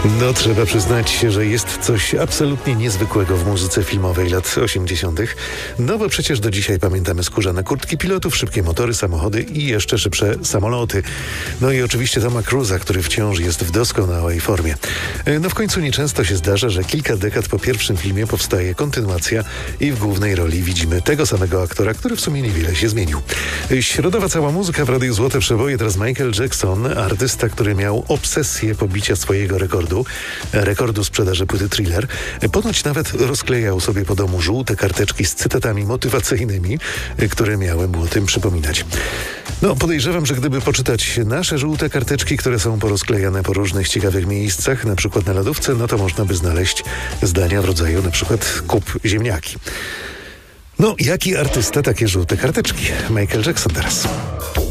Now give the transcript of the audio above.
No, trzeba przyznać, że jest coś absolutnie niezwykłego w muzyce filmowej lat 80. No bo przecież do dzisiaj pamiętamy skórzane kurtki pilotów, szybkie motory, samochody i jeszcze szybsze samoloty. No i oczywiście Toma Cruza, który wciąż jest w doskonałej formie. No w końcu nieczęsto się zdarza, że kilka dekad po pierwszym filmie powstaje kontynuacja i w głównej roli widzimy tego samego aktora, który w sumie niewiele się zmienił. Środowa cała muzyka w Radiu Złote Przeboje, teraz Michael Jackson, artysta, który miał obsesję pobicia swojego rekordu sprzedaży płyty Thriller. Ponoć nawet rozklejał sobie po domu żółte karteczki z cytatami motywacyjnymi, które miały mu o tym przypominać. No, podejrzewam, że gdyby poczytać nasze żółte karteczki, które są porozklejane po różnych ciekawych miejscach, na przykład na lodówce, no to można by znaleźć zdania w rodzaju na przykład kup ziemniaki. No, jaki artysta takie żółte karteczki? Michael Jackson teraz.